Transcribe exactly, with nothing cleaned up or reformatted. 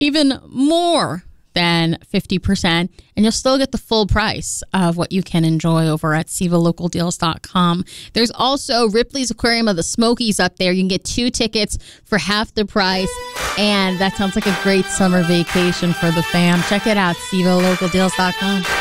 even more than fifty percent, and you'll still get the full price of what you can enjoy over at Seva Local Deals dot com. There's also Ripley's Aquarium of the Smokies up there. You can get two tickets for half the price, and that sounds like a great summer vacation for the fam. Check it out, Seva Local Deals dot com.